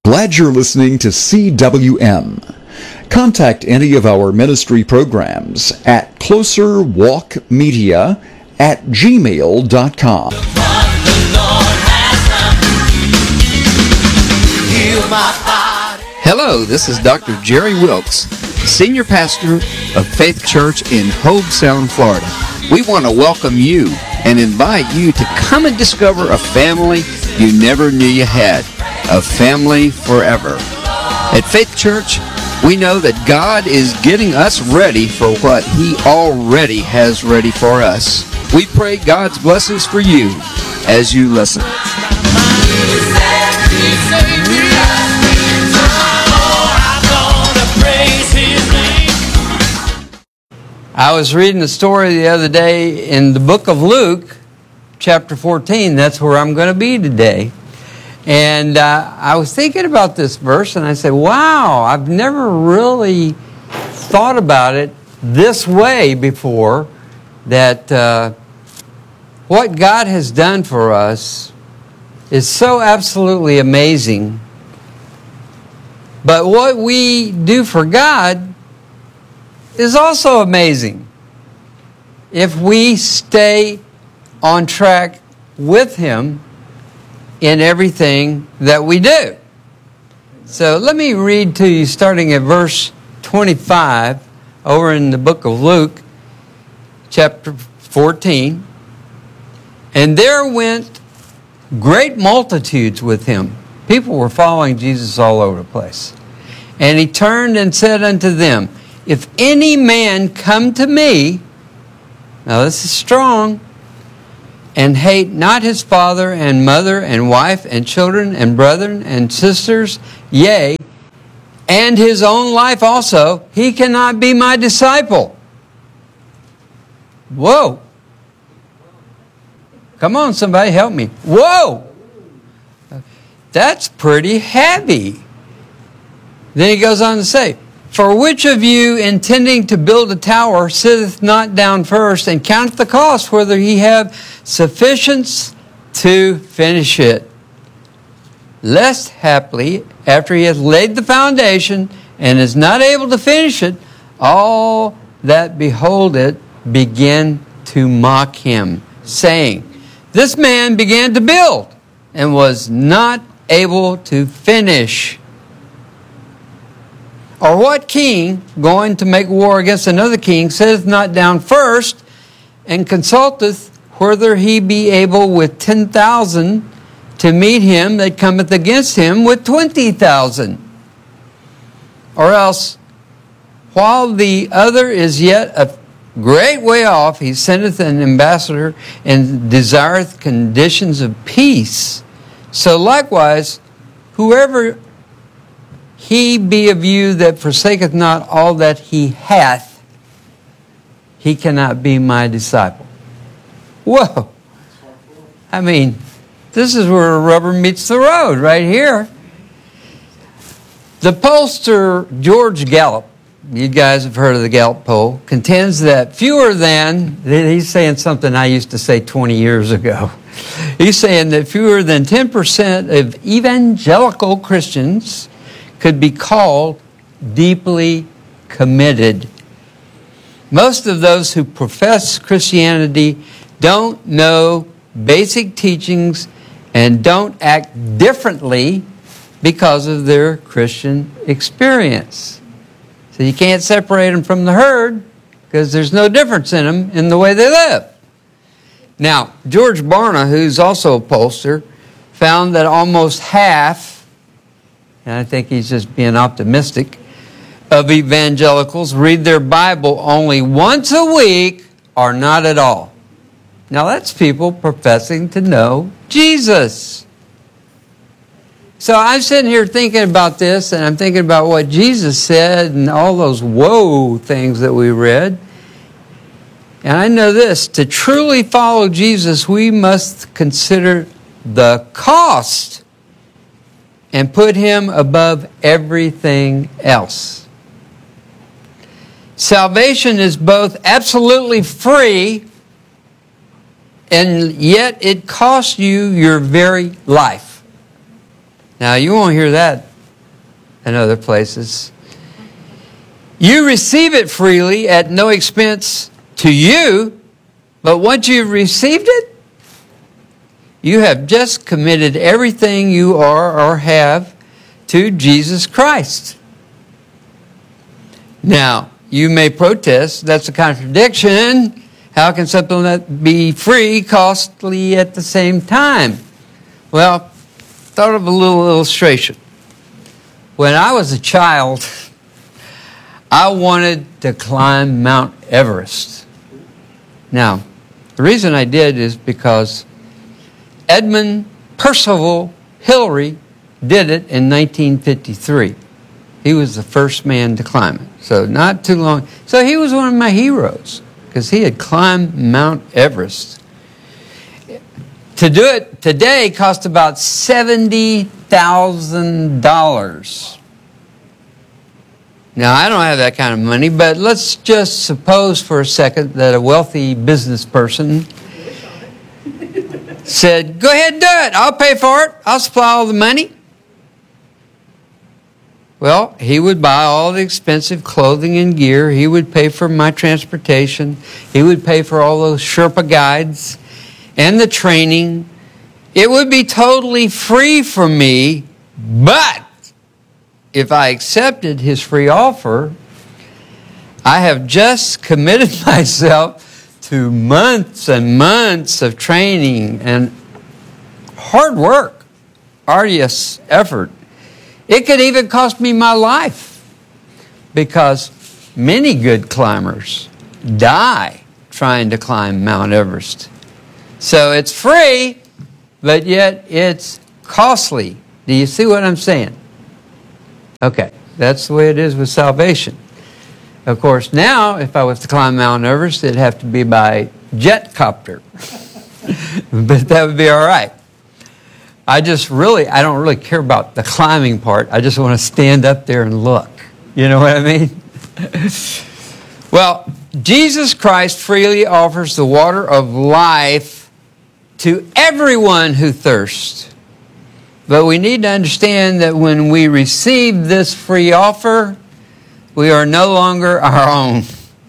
Glad you're listening to CWM. Contact any of our ministry programs at closerwalkmedia@gmail.com. Hello, this is Dr. Jerry Wilkes, Senior Pastor of Faith Church in Hobe Sound, Florida. We want to welcome you and invite you to come and discover a family you never knew you had, a family forever. At Faith Church, we know that God is getting us ready for what He already has ready for us. We pray God's blessings for you as you listen. I was reading a story the other day in the book of Luke, chapter 14. That's where I'm going to be today. And I was thinking about this verse, and I said, wow, I've never really thought about it this way before, that what God has done for us is so absolutely amazing. But what we do for God is also amazing if we stay on track with Him in everything that we do. So let me read to you starting at verse 25 over in the book of Luke, chapter 14. And there went great multitudes with Him. People were following Jesus all over the place. And He turned and said unto them, if any man come to me, now this is strong, and hate not his father and mother and wife and children and brethren and sisters, yea, and his own life also, he cannot be my disciple. Whoa. Come on, somebody help me. Whoa. That's pretty heavy. Then he goes on to say, for which of you, intending to build a tower, sitteth not down first, and counteth the cost, whether he have sufficiency to finish it? Lest haply, after he hath laid the foundation, and is not able to finish it, all that behold it begin to mock him, saying, this man began to build, and was not able to finish. Or what king, going to make war against another king, sitteth not down first, and consulteth whether he be able with 10,000 to meet him that cometh against him with 20,000? Or else, while the other is yet a great way off, he sendeth an ambassador, and desireth conditions of peace. So likewise, whoever he be of you that forsaketh not all that he hath, he cannot be my disciple. Whoa. I mean, this is where the rubber meets the road, right here. The pollster George Gallup, you guys have heard of the Gallup poll, contends that fewer than, he's saying something I used to say 20 years ago. He's saying that fewer than 10% of evangelical Christians could be called deeply committed. Most of those who profess Christianity don't know basic teachings and don't act differently because of their Christian experience. So you can't separate them from the herd because there's no difference in them in the way they live. Now, George Barna, who's also a pollster, found that almost half, and I think he's just being optimistic, of evangelicals read their Bible only once a week or not at all. Now that's people professing to know Jesus. So I'm sitting here thinking about this, and I'm thinking about what Jesus said and all those woe things that we read. And I know this, to truly follow Jesus, we must consider the cost and put Him above everything else. Salvation is both absolutely free, and yet it costs you your very life. Now, you won't hear that and other places. You receive it freely at no expense to you, but once you've received it, you have just committed everything you are or have to Jesus Christ. Now, you may protest, that's a contradiction. How can something that be free costly at the same time? Well, thought of a little illustration. When I was a child, I wanted to climb Mount Everest. Now, the reason I did is because Edmund Percival Hillary did it in 1953. He was the first man to climb it. So not too long. So he was one of my heroes because he had climbed Mount Everest. To do it today cost about $70,000. Now, I don't have that kind of money, but let's just suppose for a second that a wealthy business person said, go ahead and do it. I'll pay for it. I'll supply all the money. Well, he would buy all the expensive clothing and gear. He would pay for my transportation. He would pay for all those Sherpa guides and the training. It would be totally free for me, but if I accepted his free offer, I have just committed myself to months and months of training and hard work, arduous effort. It could even cost me my life because many good climbers die trying to climb Mount Everest. So it's free, but yet it's costly. Do you see what I'm saying? Okay, that's the way it is with salvation. Of course, now, if I was to climb Mount Everest, it'd have to be by jet copter. But that would be all right. I don't really care about the climbing part. I just want to stand up there and look. You know what I mean? Well, Jesus Christ freely offers the water of life to everyone who thirsts. But we need to understand that when we receive this free offer, we are no longer our own.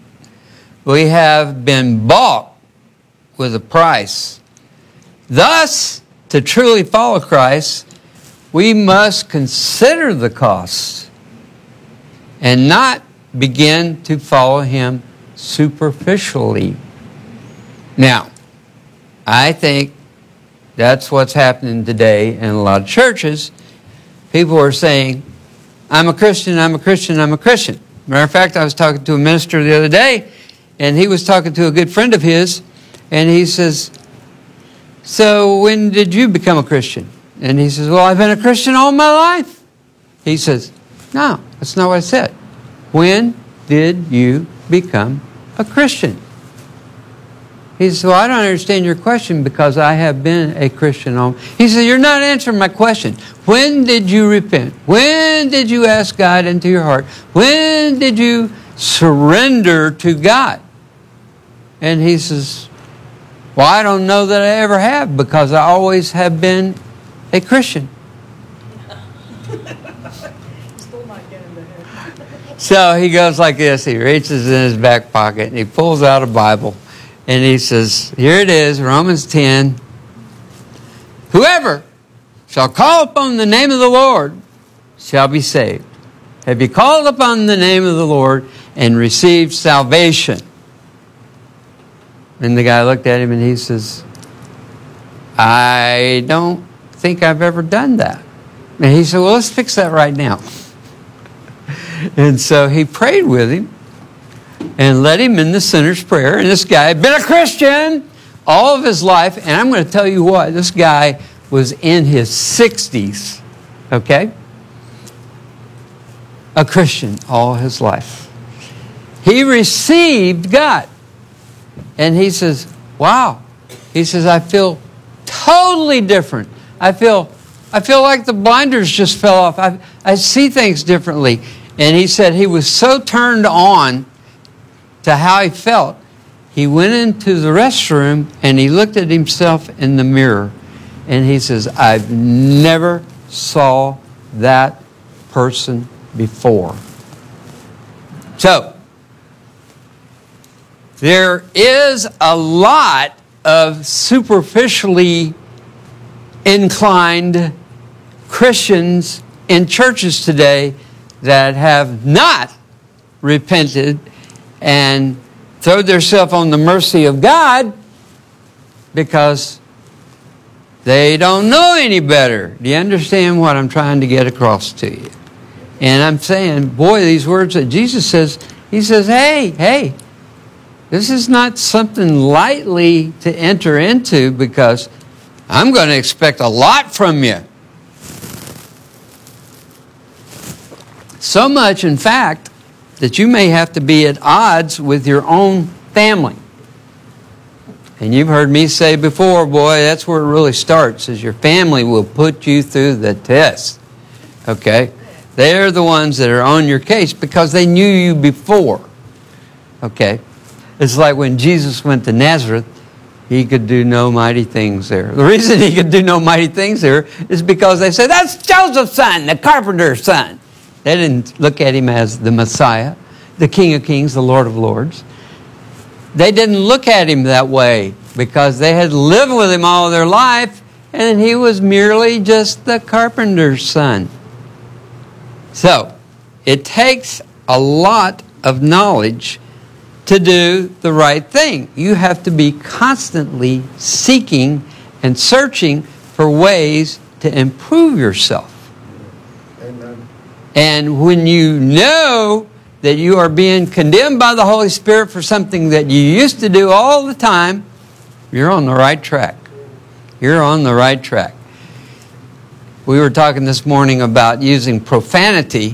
We have been bought with a price. Thus, to truly follow Christ, we must consider the cost and not begin to follow Him superficially. Now, I think that's what's happening today in a lot of churches. People are saying, I'm a Christian, I'm a Christian, I'm a Christian. Matter of fact, I was talking to a minister the other day, and he was talking to a good friend of his, and he says, so when did you become a Christian? And he says, well, I've been a Christian all my life. He says, no, that's not what I said. When did you become a Christian? He says, well, I don't understand your question because I have been a Christian all. He said, you're not answering my question. When did you repent? When did you ask God into your heart? When did you surrender to God? And he says, well, I don't know that I ever have because I always have been a Christian. So he goes like this. He reaches in his back pocket and he pulls out a Bible. And he says, here it is, Romans 10. Whoever shall call upon the name of the Lord shall be saved. Have you called upon the name of the Lord and received salvation? And the guy looked at him and he says, I don't think I've ever done that. And he said, well, let's fix that right now. And so he prayed with him and led him in the sinner's prayer. And this guy had been a Christian all of his life. And I'm going to tell you what, this guy was in his 60s, okay? A Christian all his life. He received God. And he says, wow. He says, I feel totally different. I feel like the blinders just fell off. I see things differently. And he said he was so turned on to how he felt. He went into the restroom and he looked at himself in the mirror. And he says, I've never saw that person before. So, there is a lot of superficially inclined Christians in churches today that have not repented and throw themselves on the mercy of God because they don't know any better. Do you understand what I'm trying to get across to you? And I'm saying, boy, these words that Jesus says, he says, hey, this is not something lightly to enter into because I'm going to expect a lot from you. So much, in fact, that you may have to be at odds with your own family. And you've heard me say before, boy, that's where it really starts, is your family will put you through the test. Okay? They're the ones that are on your case because they knew you before. Okay? It's like when Jesus went to Nazareth, he could do no mighty things there. The reason he could do no mighty things there is because they said, that's Joseph's son, the carpenter's son. They didn't look at him as the Messiah, the King of Kings, the Lord of Lords. They didn't look at him that way because they had lived with him all their life and he was merely just the carpenter's son. So, it takes a lot of knowledge to do the right thing. You have to be constantly seeking and searching for ways to improve yourself. Amen. And when you know that you are being condemned by the Holy Spirit for something that you used to do all the time, you're on the right track. You're on the right track. We were talking this morning about using profanity.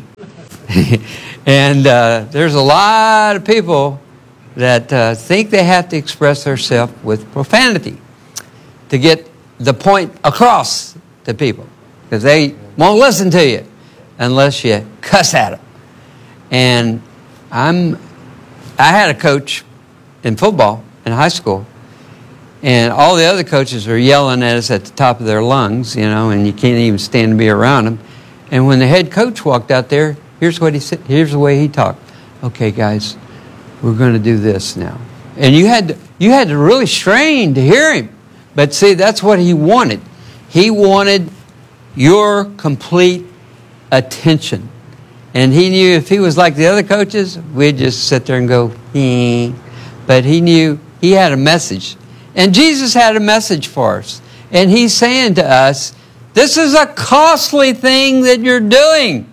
And there's a lot of people that think they have to express themselves with profanity to get the point across to people. Because they won't listen to you unless you cuss at them. And I had a coach in football in high school, and all the other coaches are yelling at us at the top of their lungs, and you can't even stand to be around them. And when the head coach walked out there, here's what he said. Here's the way he talked. Okay, guys, we're going to do this now. And you had to really strain to hear him. But see, that's what he wanted. He wanted your complete attention. And he knew if he was like the other coaches, we'd just sit there and go, But he knew he had a message. And Jesus had a message for us. And he's saying to us, this is a costly thing that you're doing.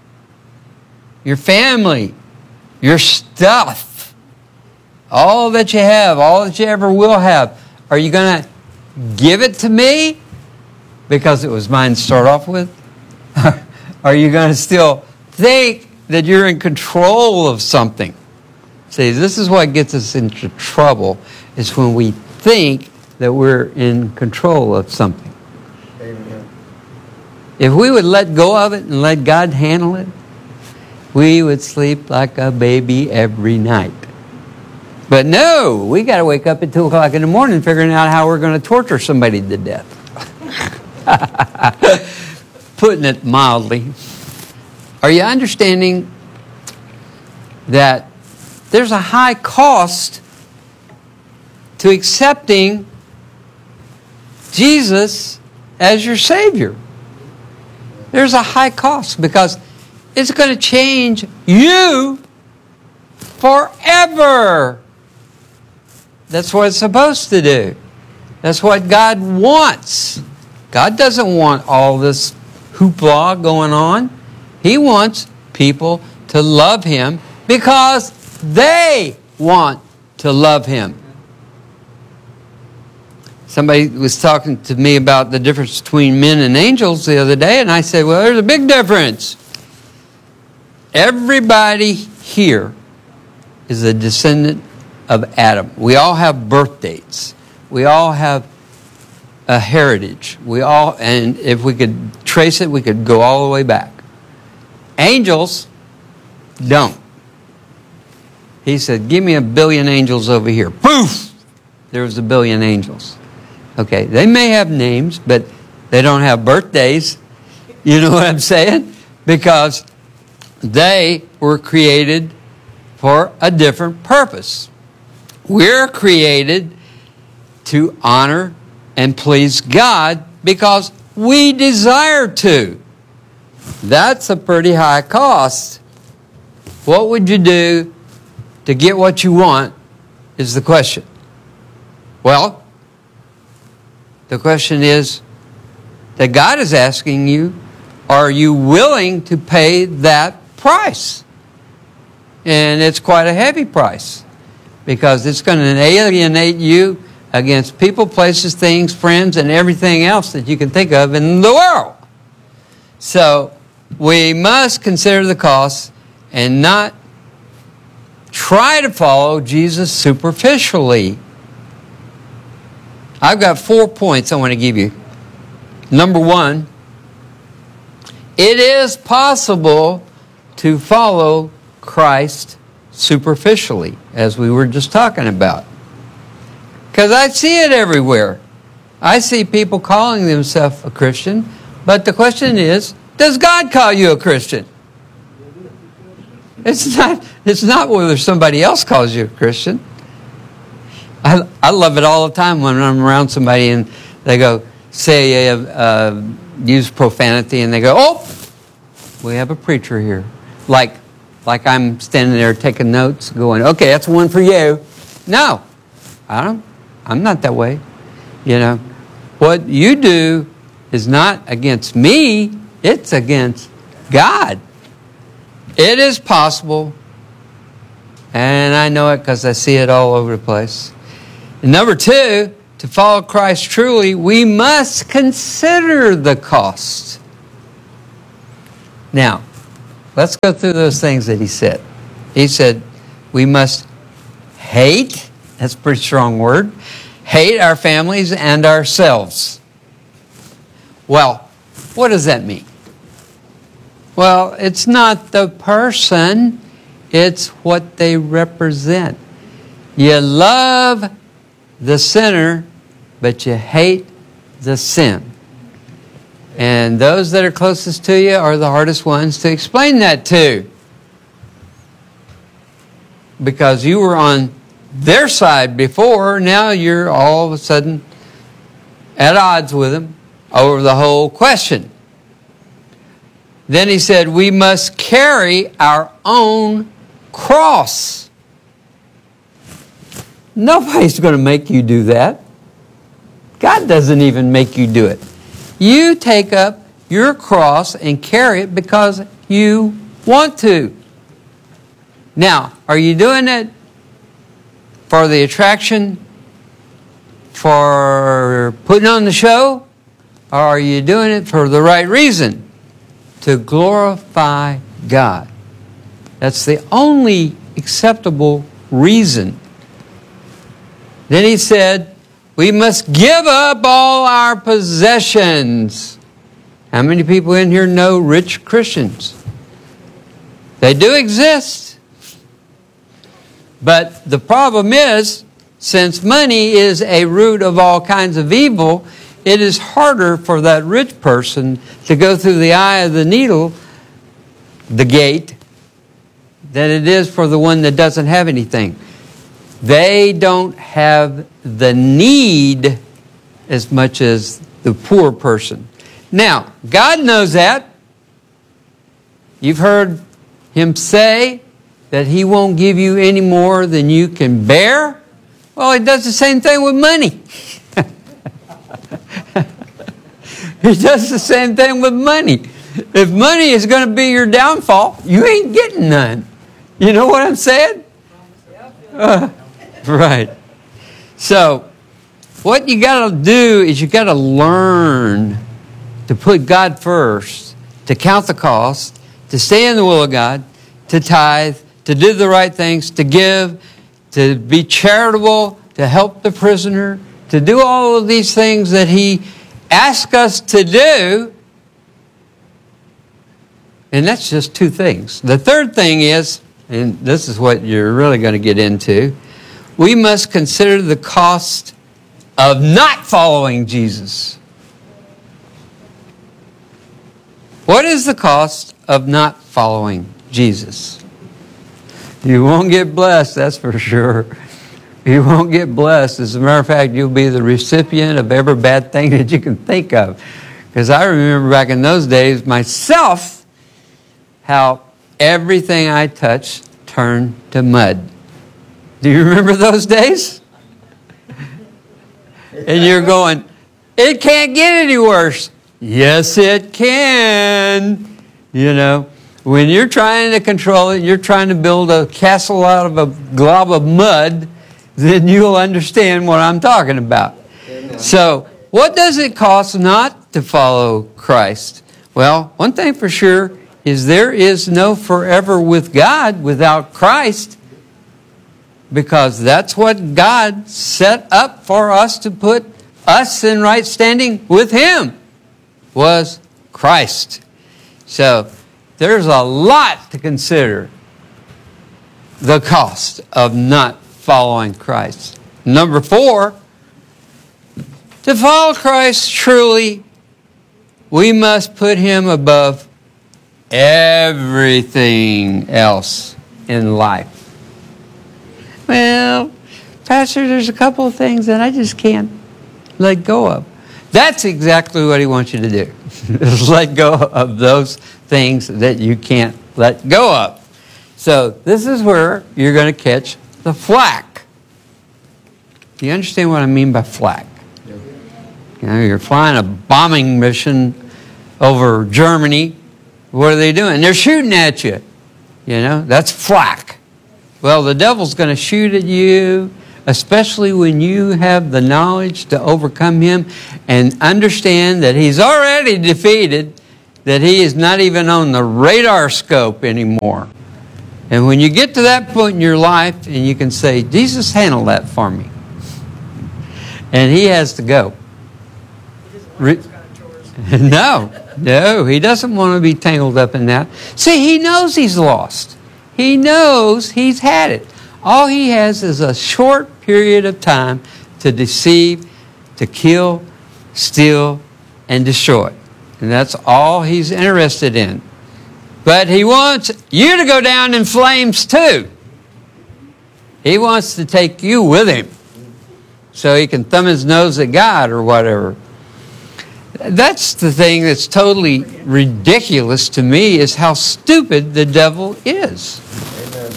Your family, your stuff, all that you have, all that you ever will have. Are you going to give it to me because it was mine to start off with? Are you going to still think that you're in control of something? See, this is what gets us into trouble, is when we think that we're in control of something. Amen. If we would let go of it and let God handle it, we would sleep like a baby every night. But no, we got to wake up at 2 o'clock in the morning figuring out how we're going to torture somebody to death. Putting it mildly. Are you understanding that there's a high cost to accepting Jesus as your Savior? There's a high cost because it's going to change you forever. That's what it's supposed to do. That's what God wants. God doesn't want all this hoopla going on. He wants people to love Him because they want to love Him. Somebody was talking to me about the difference between men and angels the other day, and I said, well, there's a big difference. Everybody here is a descendant of Adam. We all have birth dates. We all have a heritage. And if we could trace it, we could go all the way back. Angels don't. He said, give me 1 billion angels over here. Poof! There was 1 billion angels. Okay, they may have names, but they don't have birthdays. You know what I'm saying? because they were created for a different purpose. We're created to honor and please God because we desire to. That's a pretty high cost. What would you do to get what you want is the question. Well, the question is that God is asking you, are you willing to pay that price? And it's quite a heavy price because it's going to alienate you against people, places, things, friends, and everything else that you can think of in the world. So we must consider the cost and not try to follow Jesus superficially. I've got 4 points I want to give you. Number one, it is possible to follow Christ superficially, as we were just talking about. Because I see it everywhere. I see people calling themselves a Christian, but the question is, does God call you a Christian? It's not whether somebody else calls you a Christian. I love it all the time when I'm around somebody and they go, use profanity, and they go, oh, we have a preacher here. Like I'm standing there taking notes, going, okay, that's one for you. No, I'm not that way. You know, what you do is not against me, it's against God. It is possible, and I know it because I see it all over the place. And number two, to follow Christ truly, we must consider the cost. Now, let's go through those things that he said. He said we must hate, that's a pretty strong word, hate our families and ourselves. Well, what does that mean? Well, it's not the person, it's what they represent. You love the sinner, but you hate the sin. And those that are closest to you are the hardest ones to explain that to. Because you were on their side before, now you're all of a sudden at odds with them over the whole question. Then he said, we must carry our own cross. Nobody's going to make you do that. God doesn't even make you do it. You take up your cross and carry it because you want to. Now, are you doing it for the attraction, for putting on the show, or are you doing it for the right reason? To glorify God. That's the only acceptable reason. Then he said, we must give up all our possessions. How many people in here know rich Christians? They do exist. But the problem is, since money is a root of all kinds of evil, it is harder for that rich person to go through the eye of the needle, the gate, than it is for the one that doesn't have anything. They don't have the need as much as the poor person. Now, God knows that. You've heard him say that he won't give you any more than you can bear. Well, he does the same thing with money. He does the same thing with money. If money is going to be your downfall, you ain't getting none. You know what I'm saying? Right. So, what you got to do is you got to learn to put God first, to count the cost, to stay in the will of God, to tithe, to do the right things, to give, to be charitable, to help the prisoner, to do all of these things that he asks us to do. And that's just two things. The third thing is, and this is what you're really going to get into, we must consider the cost of not following Jesus. What is the cost of not following Jesus. You won't get blessed, that's for sure. You won't get blessed. As a matter of fact, you'll be the recipient of every bad thing that you can think of. Because I remember back in those days myself, how everything I touched turned to mud. Do you remember those days? And you're going, it can't get any worse. Yes, it can. You know, when you're trying to control it, you're trying to build a castle out of a glob of mud, then you'll understand what I'm talking about. Amen. So, what does it cost not to follow Christ? Well, one thing for sure is there is no forever with God without Christ, because that's what God set up for us to put us in right standing with Him, was Christ. So there's a lot to consider the cost of not following Christ. Number 4, to follow Christ truly, we must put Him above everything else in life. Well, Pastor, there's a couple of things that I just can't let go of. That's exactly what He wants you to do. Is let go of those things that you can't let go of. So this is where you're going to catch the flack. Do you understand what I mean by flack? You know, you're flying a bombing mission over Germany. What are they doing? They're shooting at you. You know, that's flack. Well, the devil's going to shoot at you, especially when you have the knowledge to overcome him and understand that he's already defeated, that he is not even on the radar scope anymore. And when you get to that point in your life and you can say, Jesus, handle that for me. And he has to go. No, he doesn't want to be tangled up in that. See, he knows he's lost. He knows he's had it. All he has is a short period of time to deceive, to kill, steal, and destroy. And that's all he's interested in. But he wants you to go down in flames too. He wants to take you with him so he can thumb his nose at God or whatever. That's the thing that's totally ridiculous to me, is how stupid the devil is. Amen.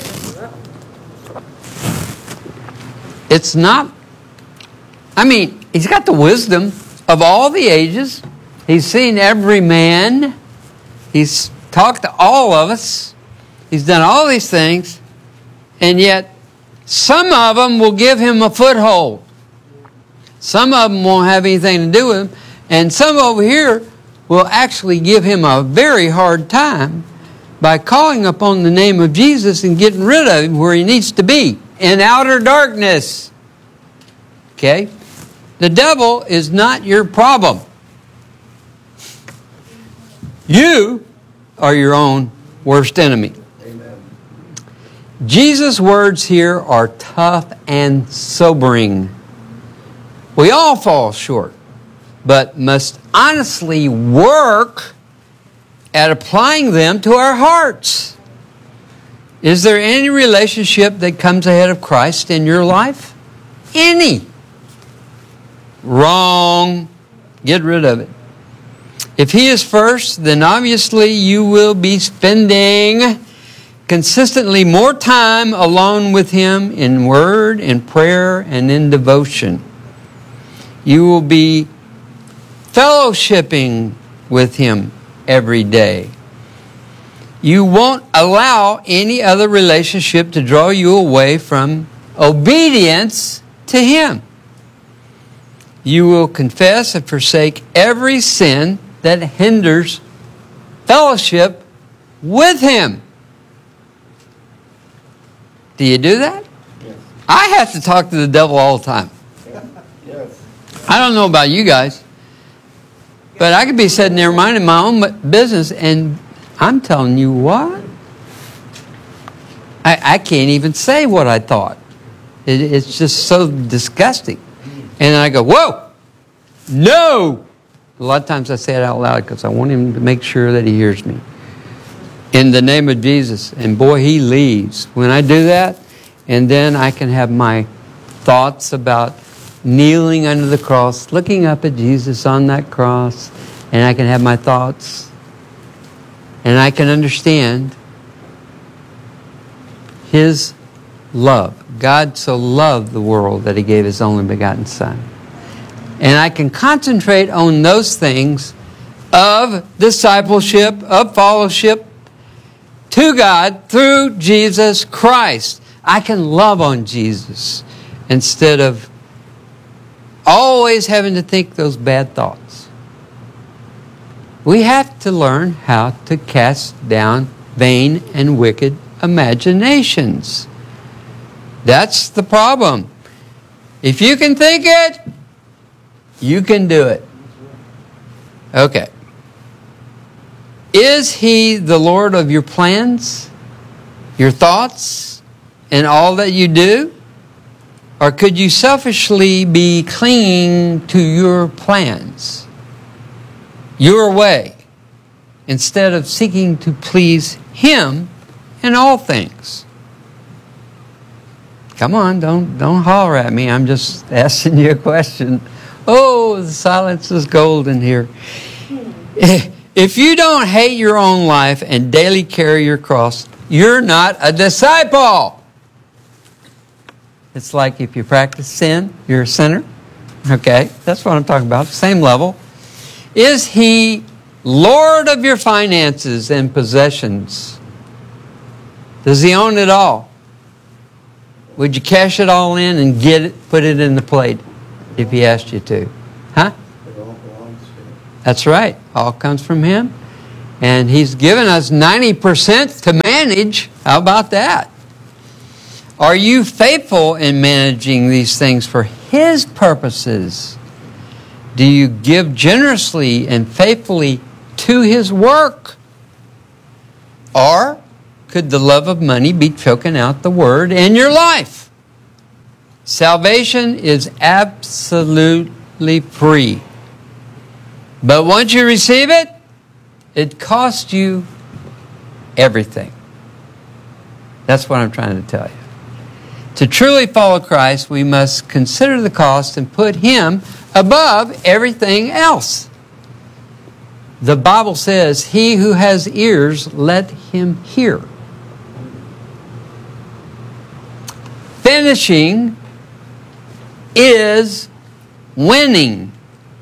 It's not, I mean, he's got the wisdom of all the ages. He's seen every man. He's talked to all of us. He's done all these things. And yet, some of them will give him a foothold. Some of them won't have anything to do with him. And some over here will actually give him a very hard time by calling upon the name of Jesus and getting rid of him where he needs to be, in outer darkness. Okay? The devil is not your problem. You are your own worst enemy. Amen. Jesus' words here are tough and sobering. We all fall short, but must honestly work at applying them to our hearts. Is there any relationship that comes ahead of Christ in your life? Any? Wrong. Get rid of it. If He is first, then obviously you will be spending consistently more time alone with Him in word, in prayer, and in devotion. You will be fellowshipping with Him every day. You won't allow any other relationship to draw you away from obedience to Him. You will confess and forsake every sin that hinders fellowship with Him. Do you do that? Yes. I have to talk to the devil all the time. Yes. I don't know about you guys, but I could be sitting there minding my own business, and I'm telling you what, I can't even say what I thought. It's just so disgusting. And I go, whoa, no. A lot of times I say it out loud because I want him to make sure that he hears me. in the name of Jesus. And boy, he leaves. When I do that, and then I can have my thoughts about kneeling under the cross, looking up at Jesus on that cross, and I can have my thoughts, and I can understand his love. God so loved the world that he gave his only begotten Son. And I can concentrate on those things of discipleship, of fellowship to God through Jesus Christ. I can love on Jesus instead of always having to think those bad thoughts. We have to learn how to cast down vain and wicked imaginations. That's the problem. If you can think it, you can do it. Okay. Is he the Lord of your plans, your thoughts, and all that you do? Or could you selfishly be clinging to your plans, your way, instead of seeking to please him in all things? Come on, don't holler at me. I'm just asking you a question. Oh, the silence is golden here. If you don't hate your own life and daily carry your cross, you're not a disciple. It's like if you practice sin, you're a sinner. Okay, that's what I'm talking about. Same level. Is he Lord of your finances and possessions? Does he own it all? Would you cash it all in and put it in the plate if he asked you to? Huh? It all belongs to him. That's right. All comes from him. And he's given us 90% to manage. How about that? Are you faithful in managing these things for his purposes? Do you give generously and faithfully to his work? Or could the love of money be choking out the word in your life? Salvation is absolutely free. But once you receive it, it costs you everything. That's what I'm trying to tell you. To truly follow Christ, we must consider the cost and put him above everything else. The Bible says, he who has ears, let him hear. Finishing is winning.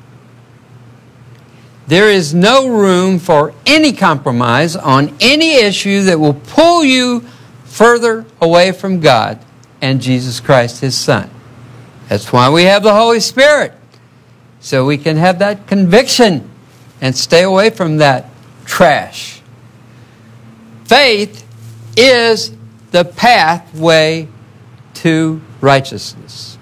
There is no room for any compromise on any issue that will pull you further away from God and Jesus Christ, his Son. That's why we have the Holy Spirit, so we can have that conviction and stay away from that trash. Faith is the pathway to righteousness.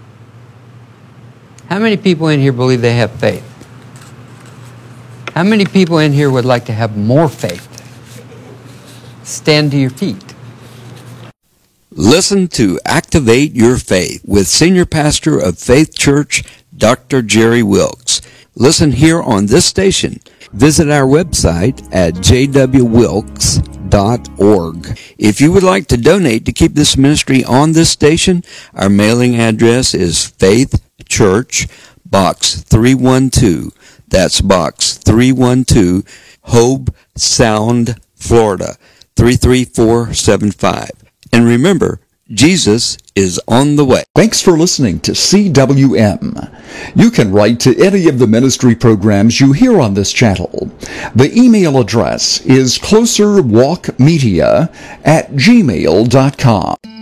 How many people in here believe they have faith? How many people in here would like to have more faith? Stand to your feet. Listen to Activate Your Faith with Senior Pastor of Faith Church, Dr. Jerry Wilks. Listen here on this station. Visit our website at jwwilks.org. If you would like to donate to keep this ministry on this station, our mailing address is Faith Church, Box 312. That's Box 312, Hobe Sound, Florida, 33475. And remember, Jesus is on the way. Thanks for listening to CWM. You can write to any of the ministry programs you hear on this channel. The email address is closerwalkmedia@gmail.com.